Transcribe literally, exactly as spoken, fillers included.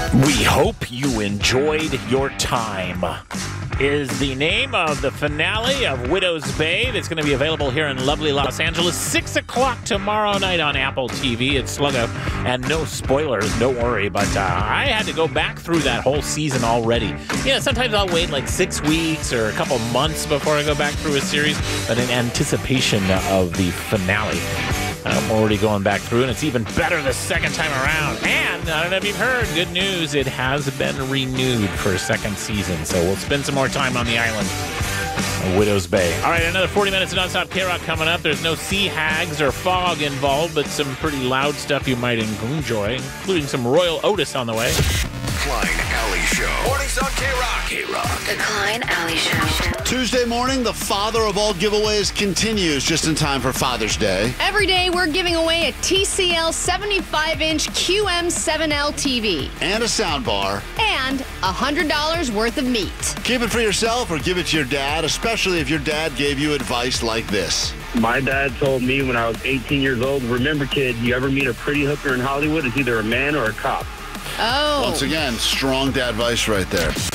We hope you enjoyed your time is the name of the finale of Widow's Bay that's going to be available here in lovely Los Angeles. six o'clock tomorrow night on Apple T V. It's Sluggo, and no spoilers, don't worry. But uh, I had to go back through that whole season already. You know, sometimes I'll wait like six weeks or a couple months before I go back through a series, but in anticipation of the finale, I'm already going back through, and it's even better the second time around. And I don't know if you've heard, good news, it has been renewed for a second season. So we'll spend some more time on the island of Widow's Bay. All right, another forty minutes of nonstop K-Rock coming up. There's no sea hags or fog involved, but some pretty loud stuff you might enjoy, including some Royal Otis on the way. Klein Alley Show. Mornings on K-Rock. K-Rock. The Klein Alley Show. Tuesday morning, the father of all giveaways continues just in time for Father's Day. Every day, we're giving away a T C L seventy-five inch Q M seven L T V. And a soundbar. And one hundred dollars worth of meat. Keep it for yourself or give it to your dad, especially if your dad gave you advice like this. My dad told me when I was eighteen years old, remember, kid, you ever meet a pretty hooker in Hollywood, it's either a man or a cop. Oh. Once again, strong dad advice right there.